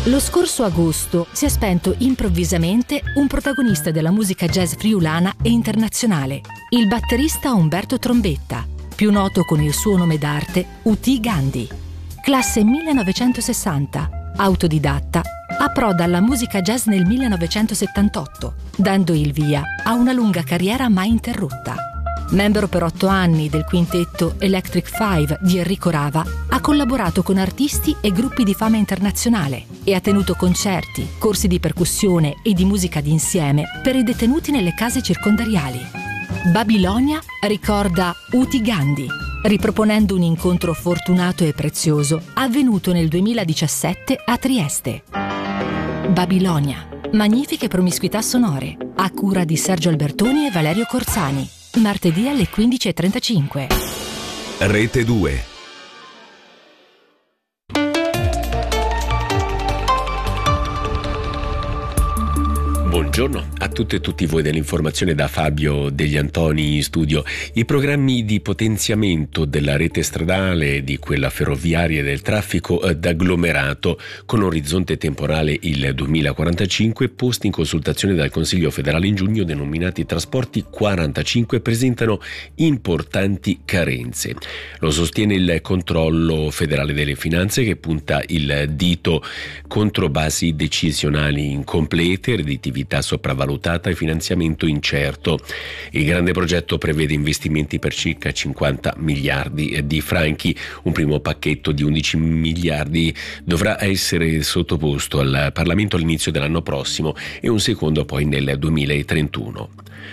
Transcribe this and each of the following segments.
Lo scorso agosto si è spento improvvisamente un protagonista della musica jazz friulana e internazionale, il batterista Umberto Trombetta, più noto con il suo nome d'arte U.T. Gandhi. Classe 1960, autodidatta, approda alla musica jazz nel 1978, dando il via a una lunga carriera mai interrotta. Membro per 8 anni del quintetto Electric Five di Enrico Rava, ha collaborato con artisti e gruppi di fama internazionale e ha tenuto concerti, corsi di percussione e di musica d'insieme per i detenuti nelle case circondariali. Babilonia ricorda U.T. Gandhi, riproponendo un incontro fortunato e prezioso avvenuto nel 2017 a Trieste. Babilonia, magnifiche promiscuità sonore, a cura di Sergio Albertoni e Valerio Corzani. Martedì alle 15:35. Rete 2. Buongiorno a tutte e tutti voi dell'informazione da Fabio Degli Antoni in studio. I programmi di potenziamento della rete stradale, di quella ferroviaria e del traffico d'agglomerato con orizzonte temporale il 2045 posti in consultazione dal Consiglio federale in giugno, denominati Trasporti 45, presentano importanti carenze. Lo sostiene il controllo federale delle finanze, che punta il dito contro basi decisionali incomplete, redditività sopravvalutata e finanziamento incerto. Il grande progetto prevede investimenti per circa 50 miliardi di franchi. Un primo pacchetto di 11 miliardi dovrà essere sottoposto al Parlamento all'inizio dell'anno prossimo e un secondo poi nel 2031.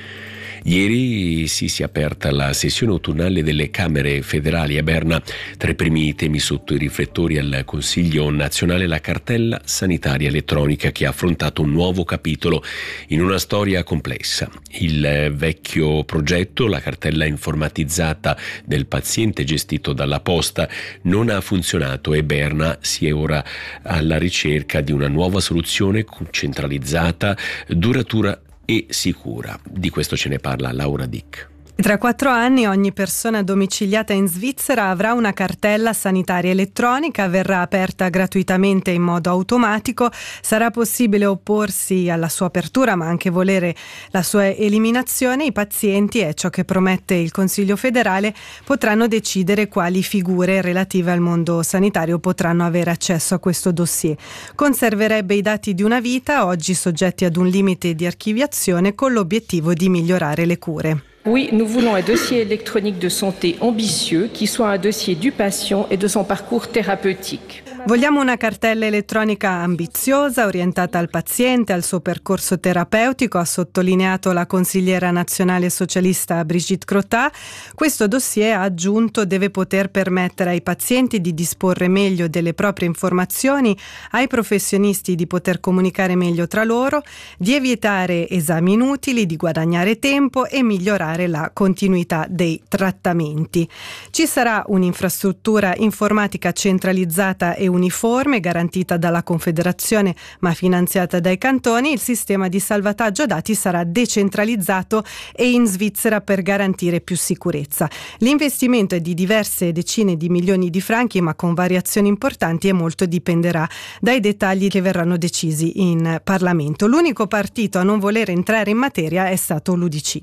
Ieri si è aperta la sessione autunnale delle Camere federali a Berna. Tra i primi temi sotto i riflettori al Consiglio nazionale la cartella sanitaria elettronica, che ha affrontato un nuovo capitolo in una storia complessa. Il vecchio progetto, la cartella informatizzata del paziente gestito dalla Posta, non ha funzionato e Berna si è ora alla ricerca di una nuova soluzione centralizzata, duratura e sicura. Di questo ce ne parla Laura Dick. Tra 4 anni ogni persona domiciliata in Svizzera avrà una cartella sanitaria elettronica, verrà aperta gratuitamente in modo automatico, sarà possibile opporsi alla sua apertura ma anche volere la sua eliminazione. I pazienti, è ciò che promette il Consiglio federale, potranno decidere quali figure relative al mondo sanitario potranno avere accesso a questo dossier. Conserverebbe i dati di una vita, oggi soggetti ad un limite di archiviazione, con l'obiettivo di migliorare le cure. Oui, nous voulons un dossier électronique de santé ambitieux qui soit un dossier du patient et de son parcours thérapeutique. Vogliamo una cartella elettronica ambiziosa, orientata al paziente, al suo percorso terapeutico, ha sottolineato la consigliera nazionale socialista Brigitte Crottat. Questo dossier, ha aggiunto, deve poter permettere ai pazienti di disporre meglio delle proprie informazioni, ai professionisti di poter comunicare meglio tra loro, di evitare esami inutili, di guadagnare tempo e migliorare la continuità dei trattamenti. Ci sarà un'infrastruttura informatica centralizzata e uniforme, garantita dalla Confederazione ma finanziata dai cantoni. Il sistema di salvataggio dati sarà decentralizzato e in Svizzera per garantire più sicurezza. L'investimento è di diverse decine di milioni di franchi, ma con variazioni importanti, e molto dipenderà dai dettagli che verranno decisi in Parlamento. L'unico partito a non voler entrare in materia è stato l'UDC.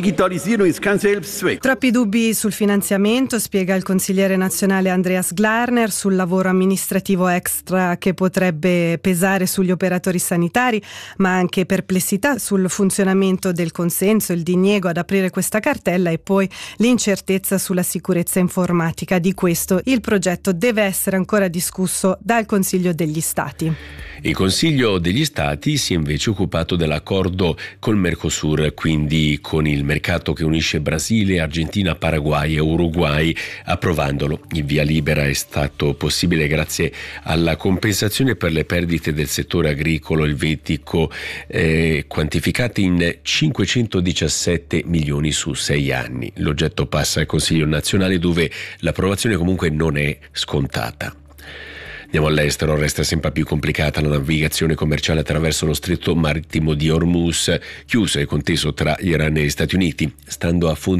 Troppi dubbi sul finanziamento, spiega il consigliere nazionale Andreas Glarner, sul lavoro amministrativo extra che potrebbe pesare sugli operatori sanitari, ma anche perplessità sul funzionamento del consenso, il diniego ad aprire questa cartella e poi l'incertezza sulla sicurezza informatica. Di questo il progetto deve essere ancora discusso dal Consiglio degli Stati. Il Consiglio degli Stati si è invece occupato dell'accordo col Mercosur, quindi con il mercato che unisce Brasile, Argentina, Paraguay e Uruguay, approvandolo. Il via libera è stato possibile grazie alla compensazione per le perdite del settore agricolo elvetico, quantificate in 517 milioni su 6 anni. L'oggetto passa al Consiglio nazionale, dove l'approvazione comunque non è scontata. Andiamo all'estero. Resta sempre più complicata la navigazione commerciale attraverso lo stretto marittimo di Hormuz, chiuso e conteso tra Iran e Stati Uniti. Stando a fonti